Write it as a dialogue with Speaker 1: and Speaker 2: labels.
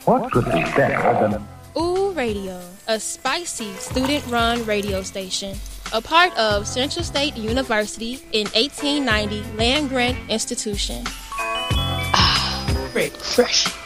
Speaker 1: What could be better than
Speaker 2: Ooh Radio, a spicy student-run radio station, a part of Central State University in 1890 land-grant institution.
Speaker 3: Refreshing.